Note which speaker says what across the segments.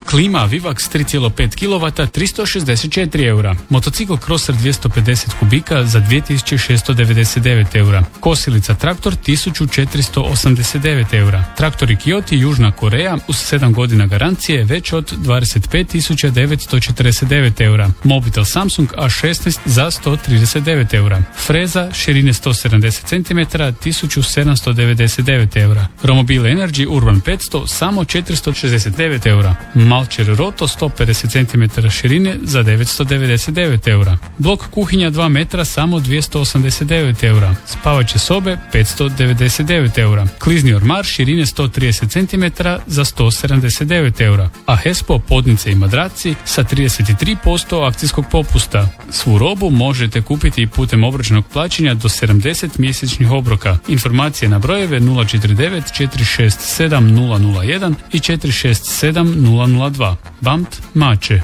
Speaker 1: Klima Vivax 3,5 kW 364 eura. Motocikl Crosser 250 kubika za 2699 eura. Kosilica Traktor 1489 eura. Traktori Kioti Južna Koreja uz 7 godina garancije već od 25.949 eura. Mobitel Samsung A16 za 139 eura. Freza širine 170 cm 1799 eura. Romobile Energy Urban 500 samo 469 eura. Malcher Roto 150 cm širine za 999 eura. Blok kuhinja 2 metra samo 289 eura. Spavaće sobe 599 eura. Klizni ormar širine 130 cm za 179 eura. A Hespo podnice i madraci sa 33% akcijskog popusta. Svu robu možete kupiti putem obročnog plaćanja do 70 mjesečnih obroka. Informacije na brojeve 049 467 001 i 467 002. BAMT Mače.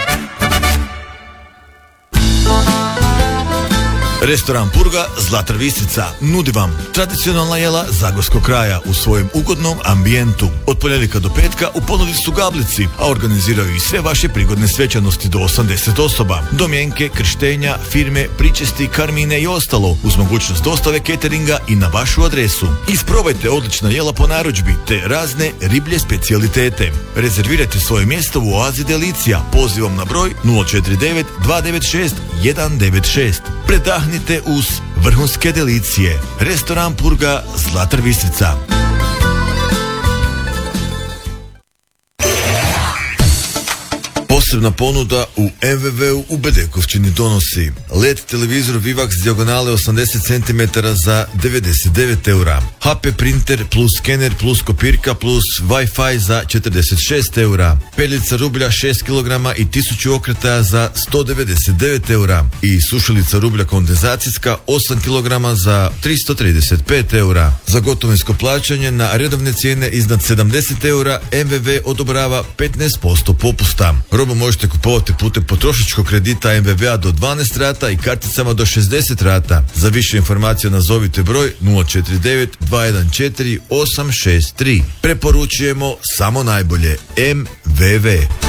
Speaker 2: Restoran Purga Zlatar Vistrica nudi vam tradicionalna jela zagorskog kraja u svojem ugodnom ambijentu. Od ponedjeljka do petka u ponudi su gablici, a organiziraju i sve vaše prigodne svečanosti do 80 osoba. Domjenke, krštenja, firme, pričesti, karmine i ostalo uz mogućnost dostave cateringa i na vašu adresu. Isprobajte odlična jela po narudžbi te razne riblje specijalitete. Rezervirajte svoje mjesto u Oazi Delicija pozivom na broj 049 296 196. Predahnite uz vrhunske delicije. Restoran Purga Zlatar Vistrica. Posebna ponuda u MVV-u u Bedekovčini donosi LED televizor Vivax dijagonale 80 cm za 99 eura, HP printer plus skener plus kopirka plus Wi-Fi za 46 eura, peljica rublja 6 kg i 1000 okretaja za 199 eura i sušilica rublja kondenzacijska 8 kg za 335 eura. Za gotovinsko plaćanje na redovne cijene iznad 70 eura MVV odobrava 15% popusta. Robu možete kupovati putem potrošačkog kredita MVV-a do 12 rata i karticama do 60 rata. Za više informacija nazovite broj 049 214 863. Preporučujemo samo najbolje. MVV.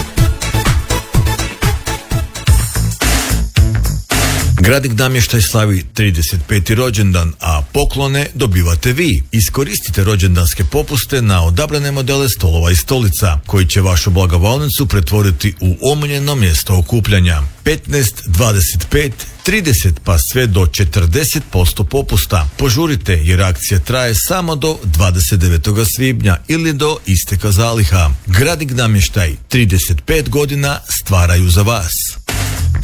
Speaker 2: Gradnik Namještaj slavi 35. rođendan, a poklone dobivate vi. Iskoristite rođendanske popuste na odabrane modele stolova i stolica, koji će vašu blagovalnicu pretvoriti u omiljeno mjesto okupljanja. 15, 25, 30 pa sve do 40% popusta. Požurite jer akcija traje samo do 29. svibnja ili do isteka zaliha. Gradnik Namještaj, 35 godina stvaraju za vas.